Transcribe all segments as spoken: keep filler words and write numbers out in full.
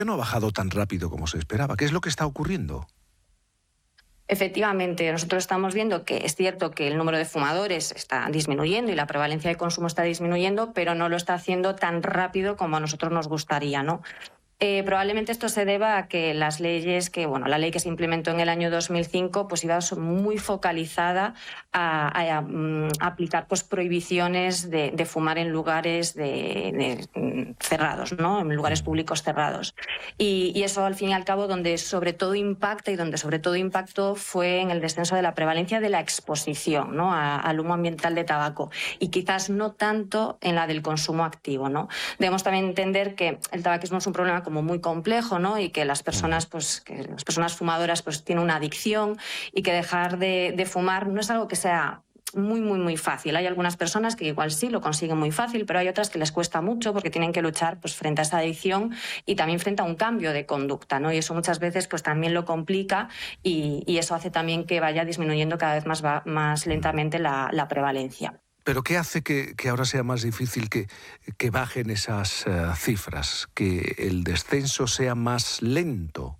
no ha bajado tan rápido como se esperaba? ¿Qué es lo que está ocurriendo? Efectivamente, nosotros estamos viendo que es cierto que el número de fumadores está disminuyendo y la prevalencia de consumo está disminuyendo, pero no lo está haciendo tan rápido como a nosotros nos gustaría, ¿no? Eh, probablemente esto se deba a que las leyes, que bueno, la ley que se implementó en el año dos mil cinco, pues iba muy focalizada a, a, a, a aplicar pues prohibiciones de, de fumar en lugares de, de, cerrados, ¿no? En lugares públicos cerrados. Y, y eso al fin y al cabo donde sobre todo impacta y donde sobre todo impactó fue en el descenso de la prevalencia de la exposición, ¿no? a, al humo ambiental de tabaco y quizás no tanto en la del consumo activo, ¿no? Debemos también entender que el tabaquismo es un problema como muy complejo, ¿no? Y que las personas, pues, que las personas fumadoras pues, tienen una adicción y que dejar de, de fumar no es algo que sea muy, muy, muy fácil. Hay algunas personas que igual sí lo consiguen muy fácil, pero hay otras que les cuesta mucho porque tienen que luchar pues, frente a esa adicción y también frente a un cambio de conducta, ¿no? Y eso muchas veces pues, también lo complica y, y eso hace también que vaya disminuyendo cada vez más, va, más lentamente la, la prevalencia. ¿Pero qué hace que, que ahora sea más difícil que, que bajen esas uh, cifras, que el descenso sea más lento?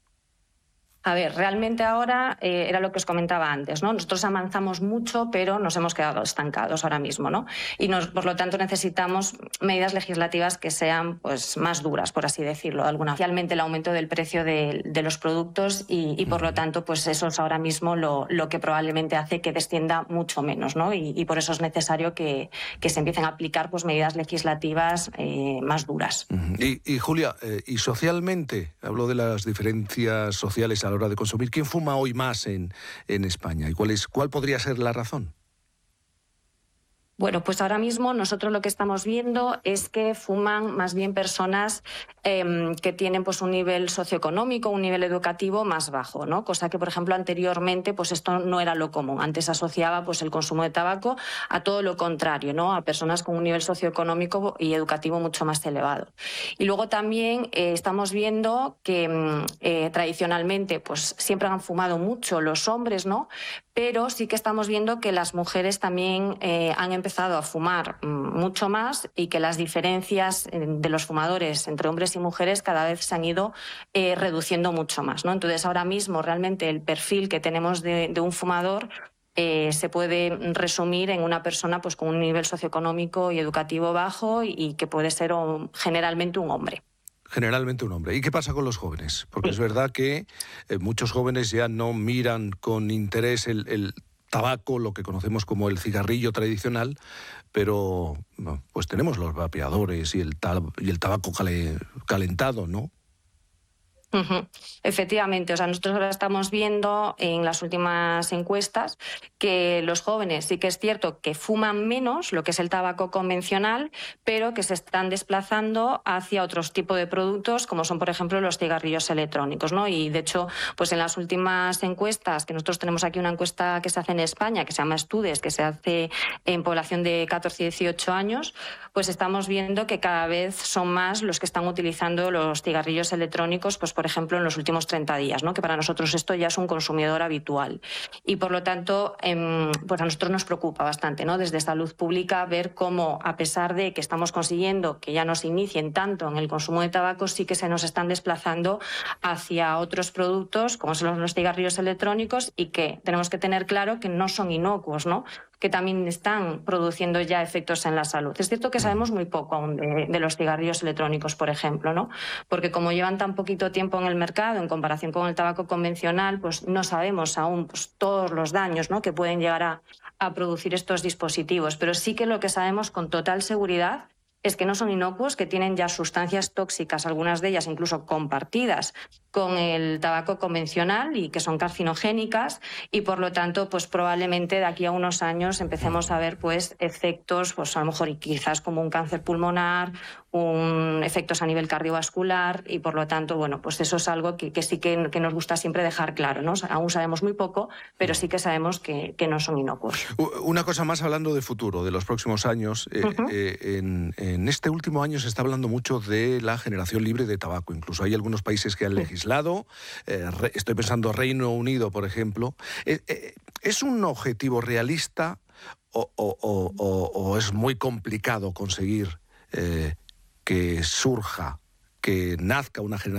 A ver, realmente ahora eh, era lo que os comentaba antes, ¿no? Nosotros avanzamos mucho, pero nos hemos quedado estancados ahora mismo, ¿no? Y nos, por lo tanto necesitamos medidas legislativas que sean pues, más duras, por así decirlo, alguna. Especialmente el aumento del precio de, de los productos y, y por lo tanto pues eso es ahora mismo lo, lo que probablemente hace que descienda mucho menos, ¿no? Y, y por eso es necesario que, que se empiecen a aplicar pues, medidas legislativas eh, más duras. Uh-huh. Y, y Julia, eh, y socialmente, hablo de las diferencias sociales a la hora de consumir. ¿Quién fuma hoy más en, en España? ¿Y cuál es, cuál podría ser la razón? Bueno, pues ahora mismo nosotros lo que estamos viendo es que fuman más bien personas eh, que tienen pues, un nivel socioeconómico, un nivel educativo más bajo, ¿no? Cosa que, por ejemplo, anteriormente pues esto no era lo común. Antes se asociaba pues, el consumo de tabaco a todo lo contrario, ¿no? A personas con un nivel socioeconómico y educativo mucho más elevado. Y luego también eh, estamos viendo que eh, tradicionalmente pues, siempre han fumado mucho los hombres, ¿no? Pero sí que estamos viendo que las mujeres también eh, han empezado a fumar mucho más y que las diferencias de los fumadores entre hombres y mujeres cada vez se han ido eh, reduciendo mucho más, ¿no? Entonces ahora mismo realmente el perfil que tenemos de, de un fumador eh, se puede resumir en una persona pues, con un nivel socioeconómico y educativo bajo y, y que puede ser o, generalmente un hombre. Generalmente un hombre. ¿Y qué pasa con los jóvenes? Porque es verdad que eh, muchos jóvenes ya no miran con interés el, el tabaco, lo que conocemos como el cigarrillo tradicional, pero no, pues tenemos los vapeadores y el, tab- y el tabaco cale- calentado, ¿no? Uh-huh. Efectivamente, o sea, nosotros ahora estamos viendo en las últimas encuestas que los jóvenes sí que es cierto que fuman menos lo que es el tabaco convencional, pero que se están desplazando hacia otros tipos de productos como son, por ejemplo, los cigarrillos electrónicos, ¿no? Y de hecho, pues en las últimas encuestas, que nosotros tenemos aquí una encuesta que se hace en España, que se llama Estudes, que se hace en población de catorce y dieciocho años, pues estamos viendo que cada vez son más los que están utilizando los cigarrillos electrónicos, pues por ejemplo, en los últimos treinta días, ¿no? Que para nosotros esto ya es un consumidor habitual. Y por lo tanto, eh, pues a nosotros nos preocupa bastante, ¿no? Desde Salud Pública ver cómo, a pesar de que estamos consiguiendo que ya no se inicien tanto en el consumo de tabaco, sí que se nos están desplazando hacia otros productos, como son los cigarrillos electrónicos, y que tenemos que tener claro que no son inocuos, ¿no? Que también están produciendo ya efectos en la salud. Es cierto que sabemos muy poco aún de, de los cigarrillos electrónicos, por ejemplo, ¿no? Porque como llevan tan poquito tiempo en el mercado en comparación con el tabaco convencional, pues no sabemos aún pues, todos los daños, ¿no? que pueden llegar a, a producir estos dispositivos. Pero sí que lo que sabemos con total seguridad es que no son inocuos, que tienen ya sustancias tóxicas, algunas de ellas incluso compartidas con el tabaco convencional y que son carcinogénicas y por lo tanto pues probablemente de aquí a unos años empecemos a ver pues efectos pues a lo mejor y quizás como un cáncer pulmonar, un, efectos a nivel cardiovascular y por lo tanto bueno pues eso es algo que, que sí que, que nos gusta siempre dejar claro, ¿no? Aún sabemos muy poco, pero sí que sabemos que, que no son inocuos. Una cosa más hablando de futuro, de los próximos años. Eh, uh-huh. eh, en, en este último año se está hablando mucho de la generación libre de tabaco. Incluso hay algunos países que han legislado. Eh, re, estoy pensando Reino Unido, por ejemplo. Eh, eh, ¿Es un objetivo realista o, o, o, o, o es muy complicado conseguir eh, que surja, que nazca una generación